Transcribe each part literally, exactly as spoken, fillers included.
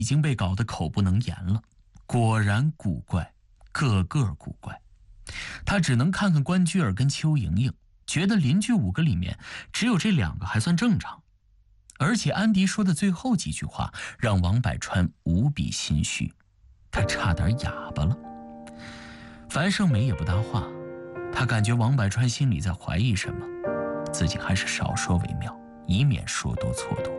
已经被搞得口不能言了。果然古怪，个个古怪。他只能看看关雎尔跟邱莹莹，觉得邻居五个里面只有这两个还算正常。而且安迪说的最后几句话让王百川无比心虚，他差点哑巴了。樊胜美也不搭话，他感觉王百川心里在怀疑什么，自己还是少说为妙，以免说多错多。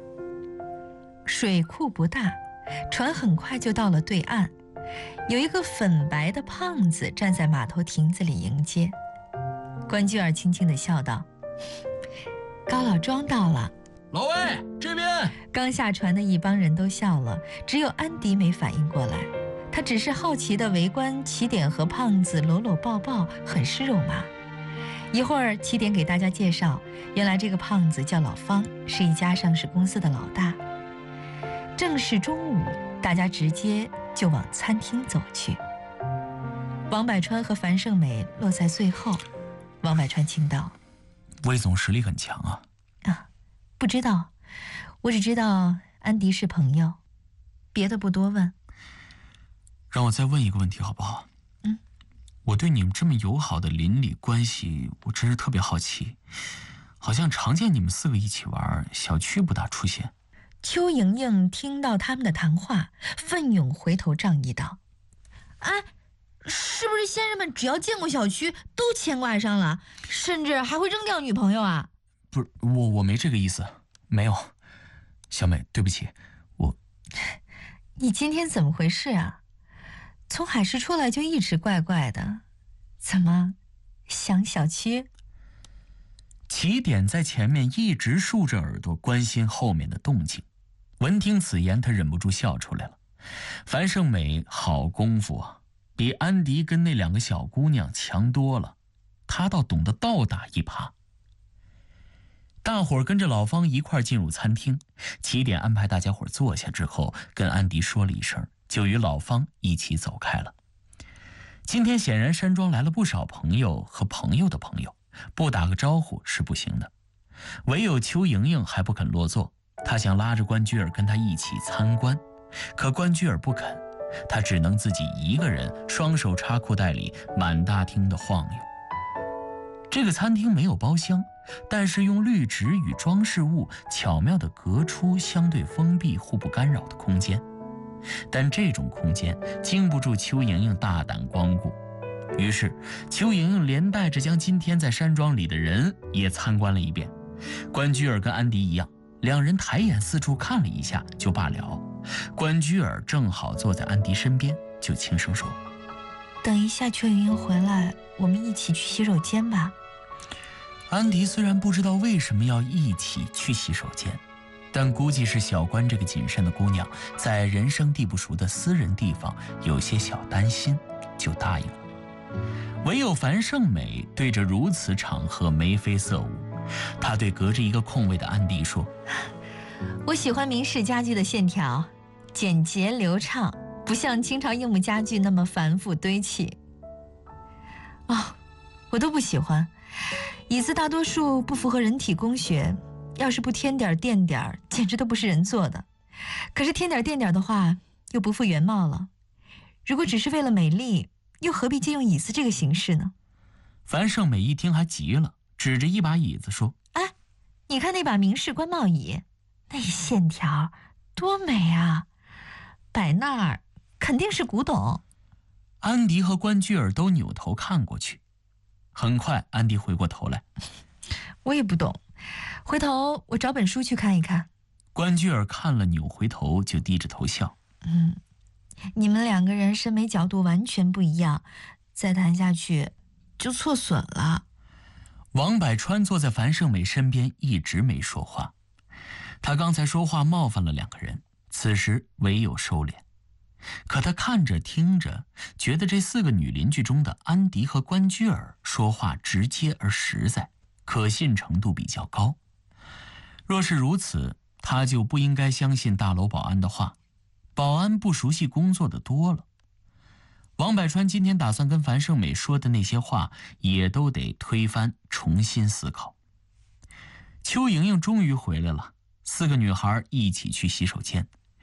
水库不大，船很快就到了对岸，有一个粉白的胖子站在码头亭子里迎接。关雎尔轻轻地笑道：“高老庄到了。” 老魏，这边。 刚下船的一帮人都笑了，只有安迪没反应过来。他只是好奇地围观起点和胖子搂搂抱抱，很是肉麻。一会儿，起点给大家介绍，原来这个胖子叫老方，是一家上市公司的老大。正是中午，大家直接就往餐厅走去。王百川和樊胜美落在最后。王百川轻道：“ 魏总实力很强啊。” 啊，不知道，我只知道安迪是朋友，别的不多问。 让我再问一个问题好不好？ 嗯， 我对你们这么友好的邻里关系，我真是特别好奇。好像常见你们四个一起玩，小区不大出现。 邱莹莹听到他们的谈话，奋勇回头仗义道：“哎，是不是先生们只要见过小区都牵挂上了，甚至还会扔掉女朋友啊？”“ 不是，我我没这个意思，没有。小美，对不起，我…… 你今天怎么回事啊？从海市出来就一直怪怪的，怎么想小区？” 起点在前面一直竖着耳朵关心后面的动静，闻听此言，他忍不住笑出来了。樊胜美好功夫啊，比安迪跟那两个小姑娘强多了，他倒懂得倒打一耙。大伙儿跟着老方一块进入餐厅，起点安排大家伙儿坐下之后，跟安迪说了一声，就与老方一起走开了。今天显然山庄来了不少朋友和朋友的朋友，不打个招呼是不行的。唯有邱莹莹还不肯落座，她想拉着关雎尔跟她一起参观，可关雎尔不肯，她只能自己一个人双手插裤袋里满大厅的晃悠。这个餐厅没有包厢，但是用绿植与装饰物巧妙地隔出相对封闭互不干扰的空间，但这种空间经不住邱莹莹大胆光顾，于是邱莹莹连带着将今天在山庄里的人也参观了一遍。关雎尔跟安迪一样，两人抬眼四处看了一下就罢了。关雎尔正好坐在安迪身边，就轻声说：“ 等一下邱莹莹回来，我们一起去洗手间吧。” 安迪虽然不知道为什么要一起去洗手间，但估计是小关这个谨慎的姑娘在人生地不熟的私人地方有些小担心，就答应了。唯有樊胜美对着如此场合眉飞色舞，她对隔着一个空位的安迪说：“ 我喜欢明式家具的线条，简洁流畅，不像清朝硬木家具那么繁复堆砌。”哦，我都不喜欢。椅子大多数不符合人体工学，要是不添点垫点，简直都不是人做的。可是添点垫点的话，又不复原貌了。如果只是为了美丽，又何必借用椅子这个形式呢？ 樊胜美一听还急了，指着一把椅子说：“ 哎，你看那把明式官帽椅，那线条多美啊！摆那儿肯定是古董。” 安迪和关雎尔都扭头看过去。很快安迪回过头来：“ 我也不懂，回头我找本书去看一看。” 关雎尔看了扭回头就低着头笑：“ 嗯，你们两个人审美角度完全不一样，再谈下去就错损了。” 王百川坐在樊胜美身边一直没说话，他刚才说话冒犯了两个人，此时唯有收敛。可他看着听着，觉得这四个女邻居中的安迪和关雎尔说话直接而实在，可信程度比较高。若是如此，他就不应该相信大楼保安的话，保安不熟悉工作的多了。王百川今天打算跟樊胜美说的那些话，也都得推翻，重新思考。邱莹莹终于回来了，四个女孩一起去洗手间。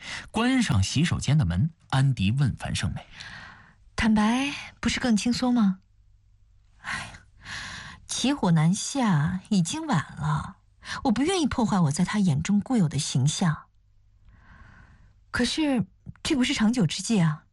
关上洗手间的门，安迪问樊胜美：“ 坦白不是更轻松吗？”“哎呀，骑虎难下，已经晚了。我不愿意破坏我在他眼中固有的形象。可是这不是长久之计啊。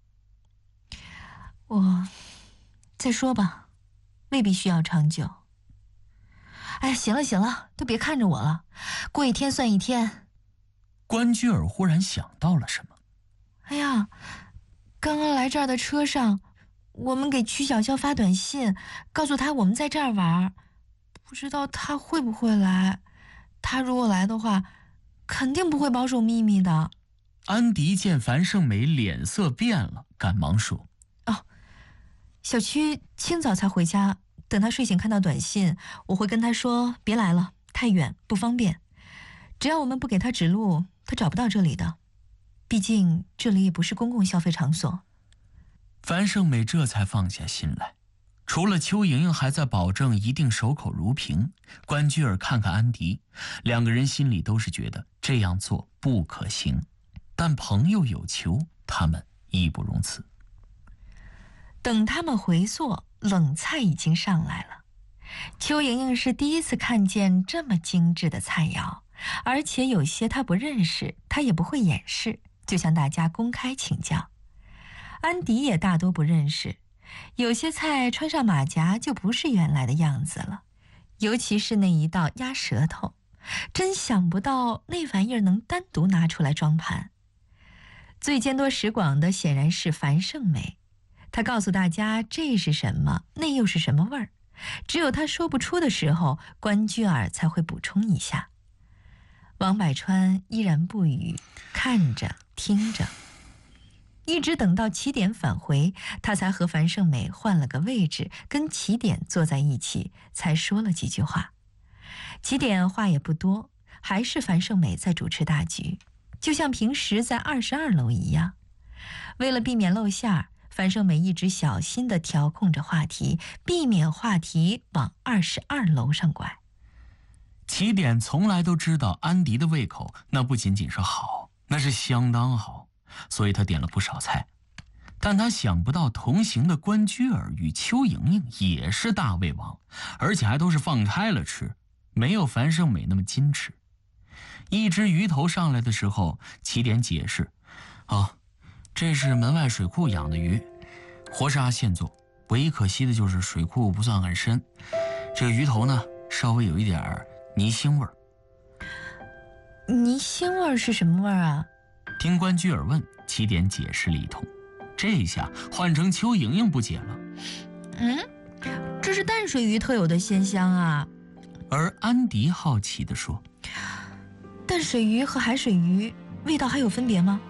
我再说吧，未必需要长久。哎，行了行了，都别看着我了，过一天算一天。” 关雎尔忽然想到了什么。 哎呀，刚刚来这儿的车上，我们给曲小潇发短信，告诉他我们在这儿玩，不知道他会不会来。他如果来的话，肯定不会保守秘密的。 安迪见樊胜美脸色变了，赶忙说：“ 哦，小曲清早才回家，等他睡醒看到短信，我会跟他说别来了，太远不方便。只要我们不给他指路，他找不到这里的。毕竟这里也不是公共消费场所。” 樊胜美这才放下心来。除了邱莹莹还在保证一定守口如瓶，关雎尔看看安迪，两个人心里都是觉得这样做不可行，但朋友有求，他们义不容辞。 等他们回座，冷菜已经上来了。邱莹莹是第一次看见这么精致的菜肴，而且有些她不认识，她也不会掩饰，就向大家公开请教。安迪也大多不认识，有些菜穿上马甲就不是原来的样子了，尤其是那一道鸭舌头，真想不到那玩意儿能单独拿出来装盘。最见多识广的显然是樊胜美，他告诉大家这是什么，那又是什么味儿，只有他说不出的时候，关雎尔才会补充一下。王百川依然不语，看着听着，一直等到起点返回，他才和樊胜美换了个位置，跟起点坐在一起，才说了几句话。起点话也不多，还是樊胜美在主持大局，就像平时在二十二楼一样。为了避免露馅儿，樊胜美一直小心地调控着话题，避免话题往二十二楼上拐。 起点从来都知道安迪的胃口那不仅仅是好，那是相当好，所以他点了不少菜。但他想不到同行的关雎尔与邱莹莹也是大胃王，而且还都是放开了吃，没有樊胜美那么矜持。一只鱼头上来的时候，起点解释：“哦，这是门外水库养的鱼，活杀现做。唯一可惜的就是水库不算很深，这个鱼头呢，稍微有一点泥腥味儿。”“ 泥腥味儿是什么味儿啊？” 听关雎尔问，起点解释了一通。这下换成邱莹莹不解了：“ 嗯，这是淡水鱼特有的鲜香啊。” 而安迪好奇地说：“ 淡水鱼和海水鱼味道还有分别吗？”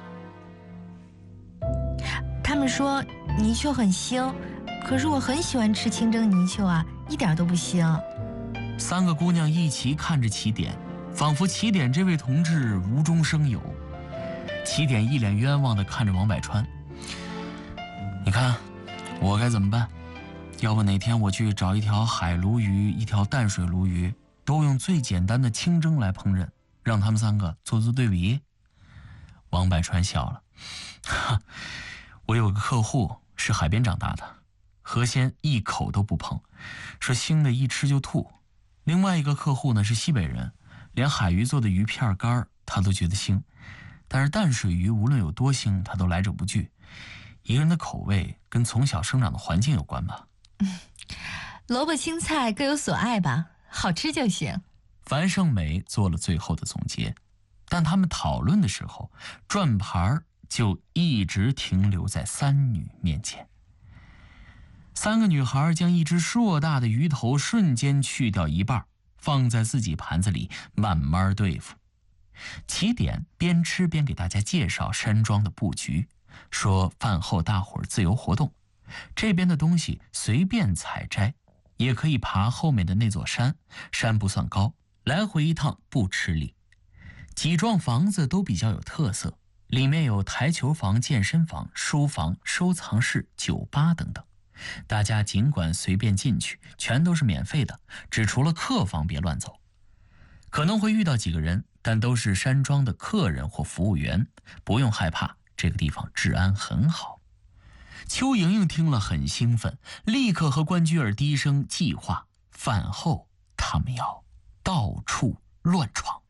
他们说泥鳅很腥，可是我很喜欢吃清蒸泥鳅啊，一点都不腥。 三个姑娘一起看着起点，仿佛起点这位同志无中生有。起点一脸冤枉地看着王百川：“你看我该怎么办？要不哪天我去找一条海鲈鱼，一条淡水鲈鱼，都用最简单的清蒸来烹饪，让他们三个做做对比。”王百川笑了：“哈，我有个客户是海边长大的，河鲜一口都不碰，说腥的一吃就吐。另外一个客户呢是西北人，连海鱼做的鱼片干他都觉得腥。但是淡水鱼无论有多腥，他都来者不拒。一个人的口味跟从小生长的环境有关吧。”“ 嗯，萝卜青菜各有所爱吧，好吃就行。” 樊胜美做了最后的总结，但他们讨论的时候，转盘就一直停留在三女面前。三个女孩将一只硕大的鱼头瞬间去掉一半，放在自己盘子里慢慢对付。起点边吃边给大家介绍山庄的布局，说饭后大伙儿自由活动，这边的东西随便采摘，也可以爬后面的那座山，山不算高，来回一趟不吃力。几幢房子都比较有特色，里面有台球房、健身房、书房、收藏室、酒吧等等，大家尽管随便进去，全都是免费的，只除了客房别乱走。可能会遇到几个人但都是山庄的客人或服务员，不用害怕，这个地方治安很好。邱莹莹听了很兴奋，立刻和关雎尔低声计划，饭后他们要到处乱闯。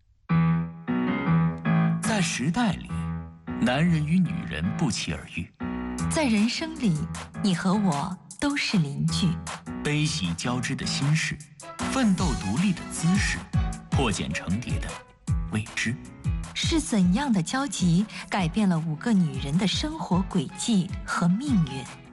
在时代里，男人与女人不期而遇， 在人生里，你和我都是邻居。 悲喜交织的心事，奋斗独立的姿势，破茧成蝶的未知。 是怎样的交集改变了五个女人的生活轨迹和命运？